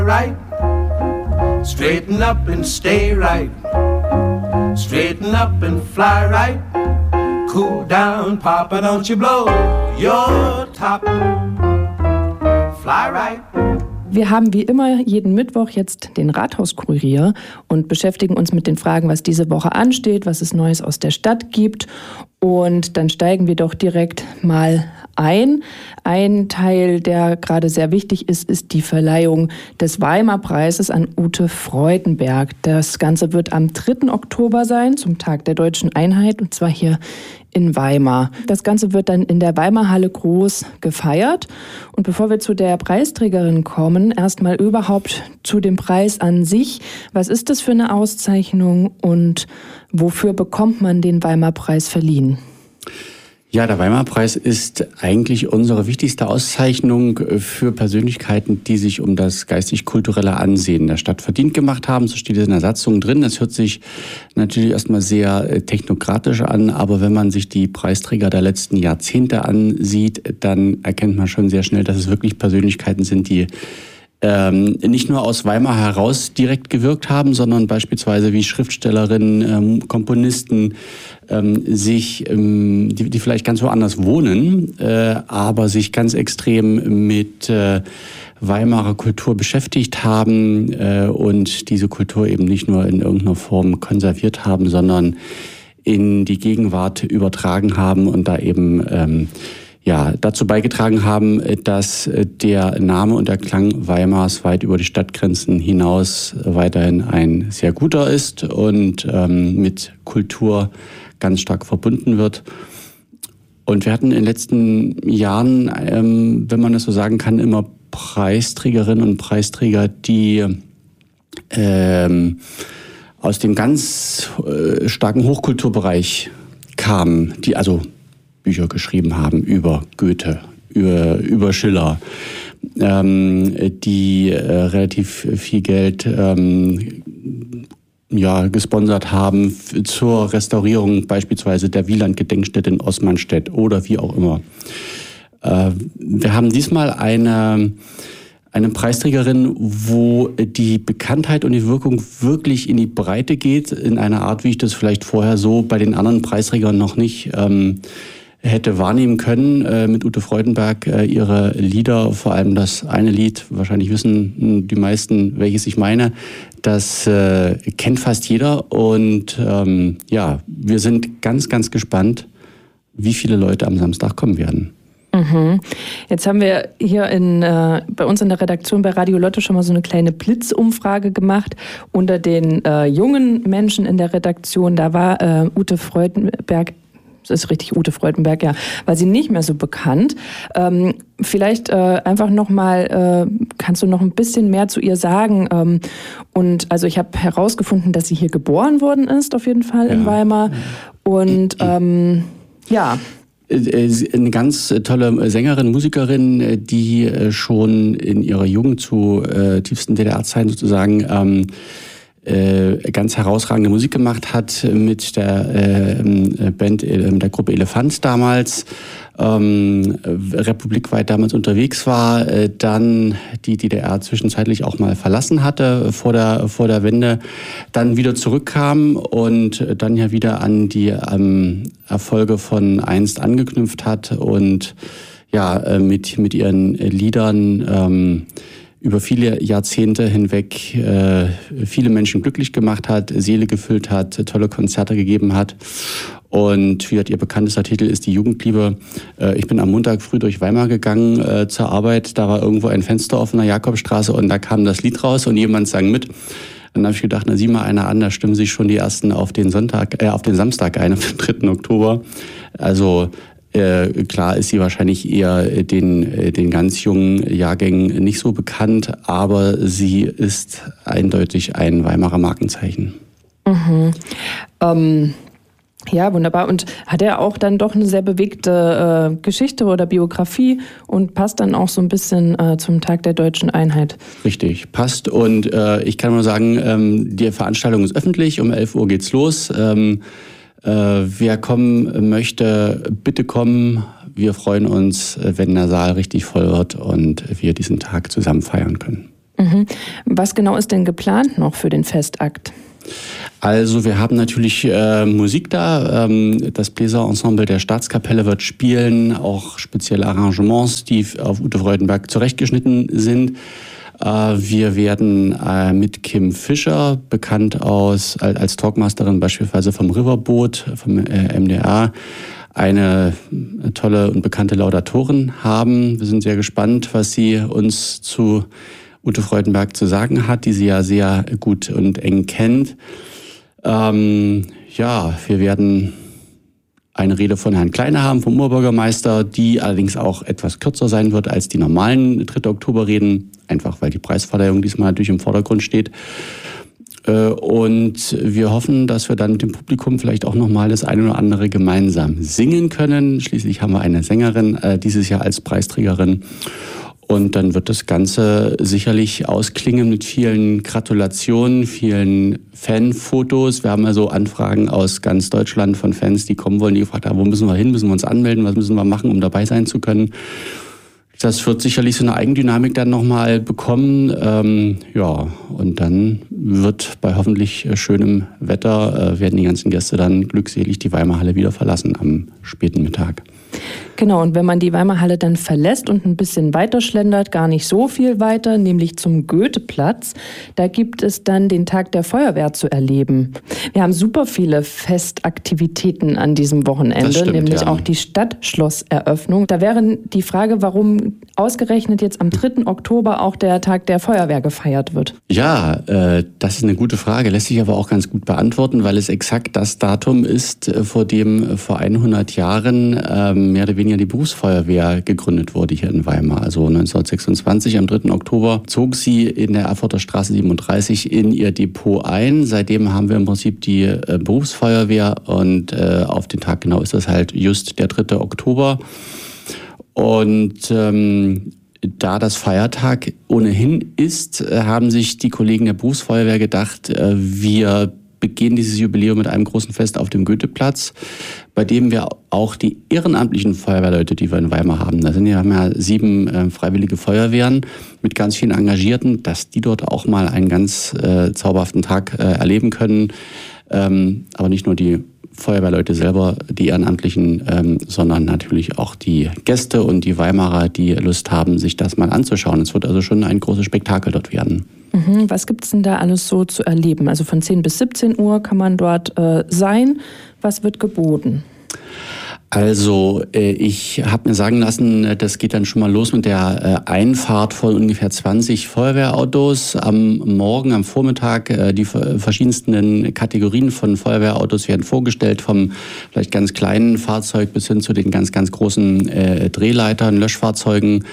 Right, straighten up and stay right, straighten up and fly right, cool down, Papa, don't you blow your top, fly right. Wir haben wie immer jeden Mittwoch jetzt den Rathauskurier und beschäftigen uns mit den Fragen, was diese Woche ansteht, was es Neues aus der Stadt gibt. Und dann steigen wir doch direkt mal ein. Ein Teil, der gerade sehr wichtig ist, ist die Verleihung des Weimar-Preises an Ute Freudenberg. Das Ganze wird am 3. Oktober sein, zum Tag der Deutschen Einheit, und zwar hier in Weimar. Das Ganze wird dann in der Weimarhalle groß gefeiert. Und bevor wir zu der Preisträgerin kommen, erstmal überhaupt zu dem Preis an sich. Was ist das für eine Auszeichnung und wofür bekommt man den Weimar-Preis verliehen? Ja, der Weimar-Preis ist eigentlich unsere wichtigste Auszeichnung für Persönlichkeiten, die sich um das geistig-kulturelle Ansehen der Stadt verdient gemacht haben. So steht es in der Satzung drin. Das hört sich natürlich erstmal sehr technokratisch an, aber wenn man sich die Preisträger der letzten Jahrzehnte ansieht, dann erkennt man schon sehr schnell, dass es wirklich Persönlichkeiten sind, die nicht nur aus Weimar heraus direkt gewirkt haben, sondern beispielsweise wie Schriftstellerinnen, Komponisten, die vielleicht ganz woanders wohnen, aber sich ganz extrem mit Weimarer Kultur beschäftigt haben und diese Kultur eben nicht nur in irgendeiner Form konserviert haben, sondern in die Gegenwart übertragen haben und da eben dazu beigetragen haben, dass der Name und der Klang Weimars weit über die Stadtgrenzen hinaus weiterhin ein sehr guter ist und mit Kultur ganz stark verbunden wird. Und wir hatten in den letzten Jahren, wenn man das so sagen kann, immer Preisträgerinnen und Preisträger, die aus dem ganz starken Hochkulturbereich kamen, die also Bücher geschrieben haben über Goethe, über Schiller, die relativ viel Geld gesponsert haben zur Restaurierung beispielsweise der Wieland-Gedenkstätte in Osmanstedt oder wie auch immer. Wir haben diesmal eine Preisträgerin, wo die Bekanntheit und die Wirkung wirklich in die Breite geht, in einer Art, wie ich das vielleicht vorher so bei den anderen Preisträgern noch nicht hätte wahrnehmen können. Mit Ute Freudenberg ihre Lieder, vor allem das eine Lied, wahrscheinlich wissen die meisten, welches ich meine, das kennt fast jeder. Und wir sind ganz, ganz gespannt, wie viele Leute am Samstag kommen werden. Jetzt haben wir hier bei uns in der Redaktion bei Radio Lotte schon mal so eine kleine Blitzumfrage gemacht unter den jungen Menschen in der Redaktion. Da war Ute Freudenberg, das ist richtig, Ute Freudenberg, ja, war sie nicht mehr so bekannt. Vielleicht einfach nochmal, kannst du noch ein bisschen mehr zu ihr sagen? Und also ich habe herausgefunden, dass sie hier geboren worden ist, auf jeden Fall in Weimar. Und eine ganz tolle Sängerin, Musikerin, die schon in ihrer Jugend zu tiefsten DDR-Zeiten sozusagen ganz herausragende Musik gemacht hat mit der Band, der Gruppe Elefant damals, republikweit damals unterwegs war, dann die DDR zwischenzeitlich auch mal verlassen hatte vor der Wende, dann wieder zurückkam und dann ja wieder an die Erfolge von einst angeknüpft hat und mit ihren Liedern über viele Jahrzehnte hinweg viele Menschen glücklich gemacht hat, Seele gefüllt hat, tolle Konzerte gegeben hat. Und wie gesagt, ihr bekanntester Titel ist Die Jugendliebe. Ich bin am Montag früh durch Weimar gegangen zur Arbeit. Da war irgendwo ein Fenster auf einer Jakobstraße und da kam das Lied raus und jemand sang mit. Dann habe ich gedacht, na sieh mal einer an, da stimmen sich schon die ersten auf den Samstag ein, auf den 3. Oktober. Also klar ist sie wahrscheinlich eher den ganz jungen Jahrgängen nicht so bekannt, aber sie ist eindeutig ein Weimarer Markenzeichen. Ja, wunderbar. Und hat er auch dann doch eine sehr bewegte Geschichte oder Biografie und passt dann auch so ein bisschen zum Tag der Deutschen Einheit? Richtig, passt. Und ich kann nur sagen, die Veranstaltung ist öffentlich, um 11 Uhr geht's los. Wer kommen möchte, bitte kommen. Wir freuen uns, wenn der Saal richtig voll wird und wir diesen Tag zusammen feiern können. Was genau ist denn geplant noch für den Festakt? Also wir haben natürlich Musik da. Das Bläserensemble der Staatskapelle wird spielen, auch spezielle Arrangements, die auf Ute Freudenberg zurechtgeschnitten sind. Wir werden mit Kim Fischer, bekannt als Talkmasterin beispielsweise vom Riverboot, vom MDR, eine tolle und bekannte Laudatorin haben. Wir sind sehr gespannt, was sie uns zu Ute Freudenberg zu sagen hat, die sie ja sehr gut und eng kennt. Wir werden eine Rede von Herrn Kleine haben, vom Oberbürgermeister, die allerdings auch etwas kürzer sein wird als die normalen 3. Oktoberreden, einfach weil die Preisverleihung diesmal natürlich im Vordergrund steht. Und wir hoffen, dass wir dann mit dem Publikum vielleicht auch nochmal das eine oder andere gemeinsam singen können. Schließlich haben wir eine Sängerin dieses Jahr als Preisträgerin. Und dann wird das Ganze sicherlich ausklingen mit vielen Gratulationen, vielen Fanfotos. Wir haben also Anfragen aus ganz Deutschland von Fans, die kommen wollen, die gefragt haben, wo müssen wir hin, müssen wir uns anmelden, was müssen wir machen, um dabei sein zu können. Das wird sicherlich so eine Eigendynamik dann nochmal bekommen. Und dann wird bei hoffentlich schönem Wetter, werden die ganzen Gäste dann glückselig die Weimarhalle wieder verlassen am späten Mittag. Genau, und wenn man die Weimarhalle dann verlässt und ein bisschen weiter schlendert, gar nicht so viel weiter, nämlich zum Goetheplatz, da gibt es dann den Tag der Feuerwehr zu erleben. Wir haben super viele Festaktivitäten an diesem Wochenende, stimmt, nämlich auch die Stadtschlosseröffnung. Da wäre die Frage, warum ausgerechnet jetzt am 3. Oktober auch der Tag der Feuerwehr gefeiert wird. Ja, das ist eine gute Frage, lässt sich aber auch ganz gut beantworten, weil es exakt das Datum ist, vor dem vor 100 Jahren mehr oder weniger die Berufsfeuerwehr gegründet wurde hier in Weimar. Also 1926, am 3. Oktober, zog sie in der Erfurter Straße 37 in ihr Depot ein. Seitdem haben wir im Prinzip die Berufsfeuerwehr und auf den Tag genau ist das halt just der 3. Oktober. Und da das Feiertag ohnehin ist, haben sich die Kollegen der Berufsfeuerwehr gedacht, wir begehen dieses Jubiläum mit einem großen Fest auf dem Goetheplatz, bei dem wir auch die ehrenamtlichen Feuerwehrleute, die wir in Weimar haben, wir haben ja 7 freiwillige Feuerwehren mit ganz vielen Engagierten, dass die dort auch mal einen ganz zauberhaften Tag erleben können. Aber nicht nur die Feuerwehrleute selber, die Ehrenamtlichen, sondern natürlich auch die Gäste und die Weimarer, die Lust haben, sich das mal anzuschauen. Es wird also schon ein großes Spektakel dort werden. Was gibt es denn da alles so zu erleben? Also von 10 bis 17 Uhr kann man dort sein. Was wird geboten? Also ich habe mir sagen lassen, das geht dann schon mal los mit der Einfahrt von ungefähr 20 Feuerwehrautos. Am Morgen, am Vormittag, die verschiedensten Kategorien von Feuerwehrautos werden vorgestellt, vom vielleicht ganz kleinen Fahrzeug bis hin zu den ganz, ganz großen Drehleitern, Löschfahrzeugen,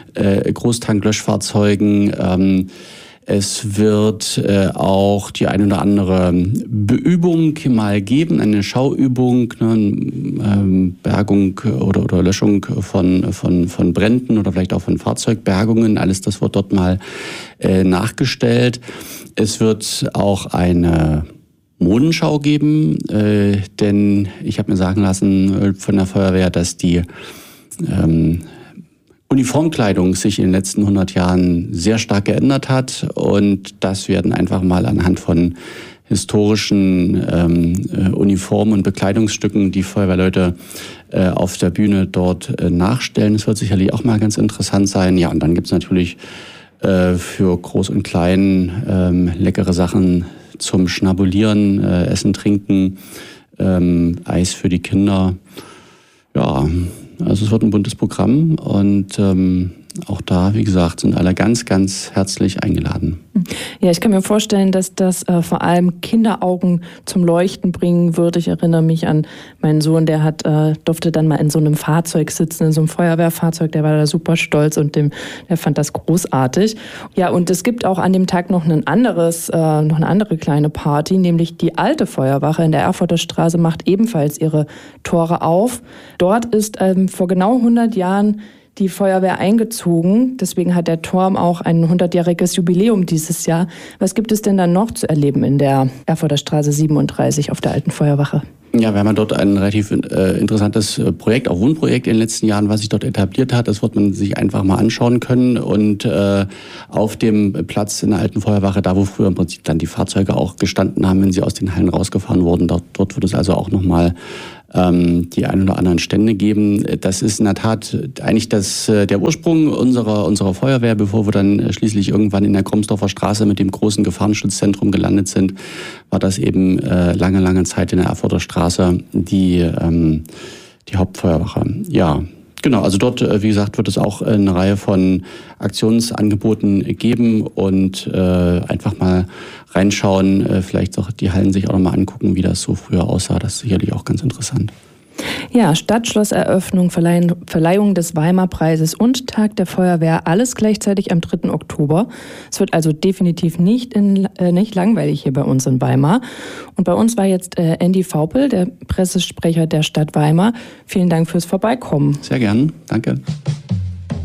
Großtank-Löschfahrzeugen. Es wird auch die ein oder andere Beübung mal geben, eine Schauübung, Bergung oder Löschung von Bränden oder vielleicht auch von Fahrzeugbergungen. Alles das wird dort mal nachgestellt. Es wird auch eine Modenschau geben, denn ich habe mir sagen lassen von der Feuerwehr, dass die Uniformkleidung sich in den letzten 100 Jahren sehr stark geändert hat und das werden einfach mal anhand von historischen Uniformen und Bekleidungsstücken die Feuerwehrleute auf der Bühne dort nachstellen. Das wird sicherlich auch mal ganz interessant sein. Ja, und dann gibt's natürlich für Groß und Klein leckere Sachen zum Schnabulieren, Essen, Trinken, Eis für die Kinder. Ja, also es wird ein buntes Programm und auch da, wie gesagt, sind alle ganz, ganz herzlich eingeladen. Ja, ich kann mir vorstellen, dass das vor allem Kinderaugen zum Leuchten bringen wird. Ich erinnere mich an meinen Sohn, der durfte dann mal in so einem Fahrzeug sitzen, in so einem Feuerwehrfahrzeug, der war da super stolz und der fand das großartig. Ja, und es gibt auch an dem Tag noch eine andere kleine Party, nämlich die alte Feuerwache in der Erfurter Straße macht ebenfalls ihre Tore auf. Dort ist vor genau 100 Jahren die Feuerwehr eingezogen. Deswegen hat der Turm auch ein 100-jähriges Jubiläum dieses Jahr. Was gibt es denn dann noch zu erleben in der Erfurter Straße 37 auf der alten Feuerwache? Ja, wir haben ja dort ein relativ interessantes Projekt, auch Wohnprojekt in den letzten Jahren, was sich dort etabliert hat. Das wird man sich einfach mal anschauen können. Und auf dem Platz in der alten Feuerwache, da wo früher im Prinzip dann die Fahrzeuge auch gestanden haben, wenn sie aus den Hallen rausgefahren wurden, dort wird es also auch nochmal die ein oder anderen Stände geben. Das ist in der Tat eigentlich der Ursprung unserer Feuerwehr, bevor wir dann schließlich irgendwann in der Kromsdorfer Straße mit dem großen Gefahrenschutzzentrum gelandet sind, war das eben lange Zeit in der Erfurter Straße die Hauptfeuerwache. Ja, genau, also dort, wie gesagt, wird es auch eine Reihe von Aktionsangeboten geben und einfach mal reinschauen, vielleicht auch die Hallen sich auch nochmal angucken, wie das so früher aussah. Das ist sicherlich auch ganz interessant. Ja, Stadtschlosseröffnung, Verleihung des Weimar-Preises und Tag der Feuerwehr, alles gleichzeitig am 3. Oktober. Es wird also definitiv nicht langweilig hier bei uns in Weimar. Und bei uns war jetzt Andy Vaupel, der Pressesprecher der Stadt Weimar. Vielen Dank fürs Vorbeikommen. Sehr gern, danke.